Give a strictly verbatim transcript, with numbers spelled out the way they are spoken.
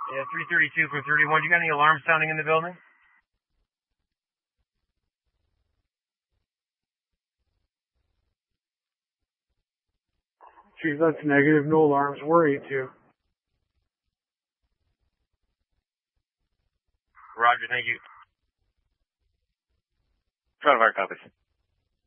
Yeah, three thirty-two for thirty-one. You got any alarms sounding in the building? Chief, that's negative. No alarms. We're A two. Roger, thank you. Front of our copies.